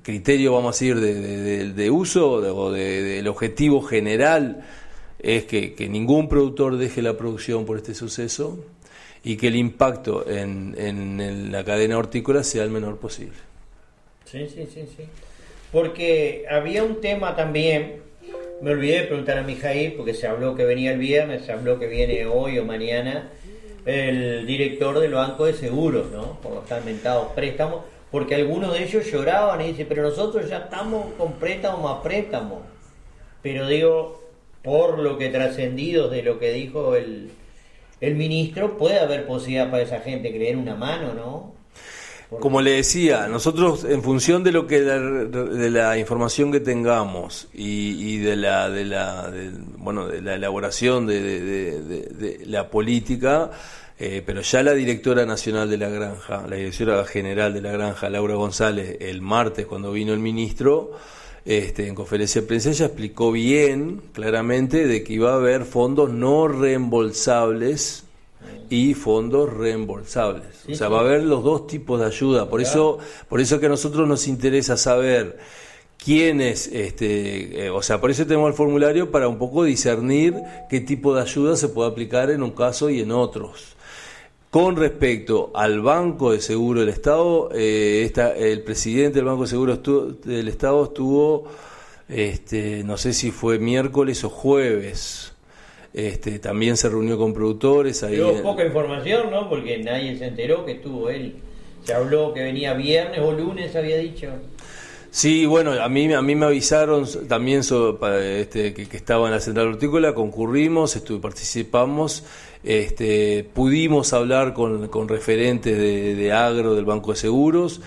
criterio, vamos a decir, de uso o del objetivo general es que ningún productor deje la producción por este suceso y que el impacto en la cadena hortícola sea el menor posible. Sí. Porque había un tema también, me olvidé de preguntar a Mijail, porque se habló que venía el viernes, se habló que viene hoy o mañana, el director del Banco de Seguros, ¿no? Por los tan mentados préstamos, porque algunos de ellos lloraban y dicen, pero nosotros ya estamos con préstamos más préstamos. Pero digo, por lo que trascendido de lo que dijo el ministro, puede haber posibilidad para esa gente que le den una mano, ¿no? Como le decía, nosotros en función de lo que de la información que tengamos y de la elaboración de la política, pero ya la directora nacional de la granja, la directora general de la granja, Laura González, el martes cuando vino el ministro, en conferencia de prensa ella explicó bien, claramente, de que iba a haber fondos no reembolsables y fondos reembolsables. O sea, va a haber los dos tipos de ayuda. Por eso que a nosotros nos interesa saber quiénes, por eso tenemos el formulario para un poco discernir qué tipo de ayuda se puede aplicar en un caso y en otros. Con respecto al Banco de Seguro del Estado, el presidente del Banco de Seguro del Estado estuvo, no sé si fue miércoles o jueves, también se reunió con productores. Hubo poca información, ¿no? Porque nadie se enteró que estuvo él. Se habló que venía viernes o lunes, había dicho. Sí, bueno, a mí me avisaron también que estaba en la central hortícola, concurrimos, participamos, pudimos hablar con referentes de agro del Banco de Seguros.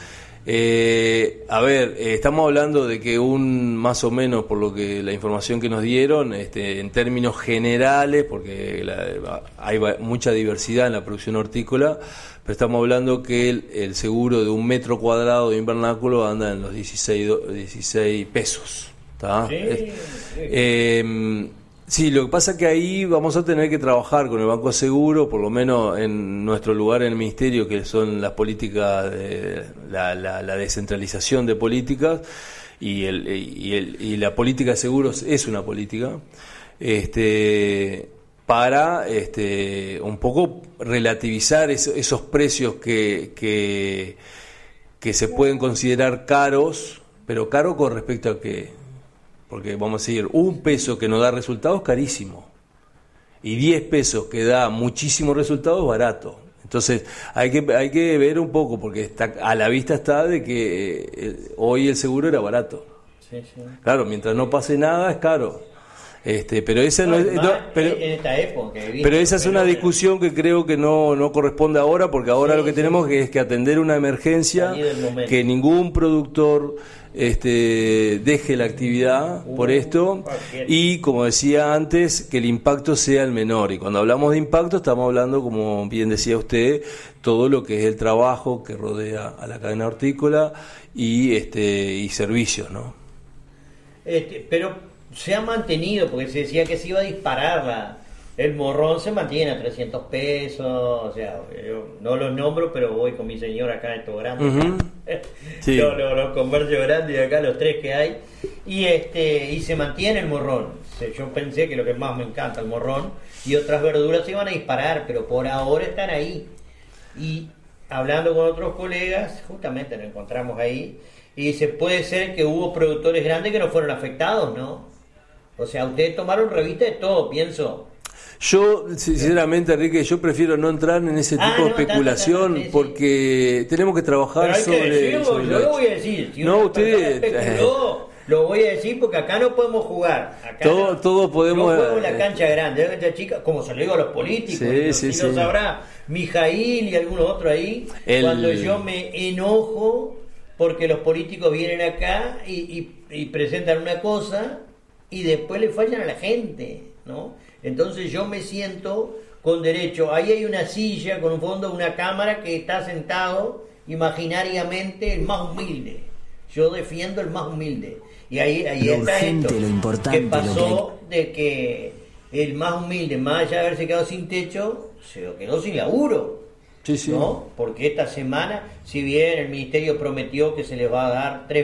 Estamos hablando de que más o menos, por lo que la información que nos dieron, en términos generales, porque hay mucha diversidad en la producción hortícola, pero estamos hablando que el seguro de 1 metro cuadrado de invernáculo anda en los 16 pesos. ¿Tá? Sí, lo que pasa es que ahí vamos a tener que trabajar con el Banco de Seguro, por lo menos en nuestro lugar en el Ministerio, que son las políticas, la descentralización de políticas, y la política de seguros es una política, para un poco relativizar esos precios que se pueden considerar caros, pero caro con respecto a que... Porque vamos a decir, 1 peso que no da resultados, carísimo. Y 10 pesos que da muchísimos resultados, barato. Entonces, hay que ver un poco, porque a la vista está de que hoy el seguro era barato. Sí. Claro, mientras no pase nada, es caro. Pero esa no es, en esta época. Pero esa es una discusión que creo que no corresponde ahora, porque ahora lo que tenemos es que atender una emergencia, que ningún productor deje la actividad por esto, y como decía antes, que el impacto sea el menor. Y cuando hablamos de impacto estamos hablando, como bien decía usted, todo lo que es el trabajo que rodea a la cadena hortícola y servicios, ¿no? Pero se ha mantenido, porque se decía que se iba a disparar el morrón, se mantiene a 300 pesos, o sea, yo no los nombro, pero voy con mi señora acá, estos grandes, sí. los comercios grandes de acá, los 3 que hay, y se mantiene el morrón. Yo pensé que lo que más me encanta, el morrón, y otras verduras se iban a disparar, pero por ahora están ahí. Y hablando con otros colegas, justamente nos encontramos ahí, y dice, puede ser que hubo productores grandes que no fueron afectados, ¿no? O sea, ustedes tomaron revista de todo, pienso. Yo, sinceramente, Enrique, yo prefiero no entrar en ese tipo de especulación, porque tenemos que trabajar sobre... Yo lo voy a decir. Si usted... Lo voy a decir porque acá no podemos jugar. Acá todos podemos... Yo juego en la cancha grande, la cancha chica, como se lo digo a los políticos. Sí, lo sabrá Mijail y algunos otros ahí. Cuando yo me enojo porque los políticos vienen acá y presentan una cosa y después le fallan a la gente, ¿no? Entonces yo me siento con derecho. Ahí hay una silla con un fondo, una cámara que está sentado imaginariamente el más humilde. Yo defiendo el más humilde. Y ahí está esto, que pasó de que el más humilde, más allá de haberse quedado sin techo, se quedó sin laburo. Sí. ¿No? Porque esta semana, si bien el ministerio prometió que se les va a dar 3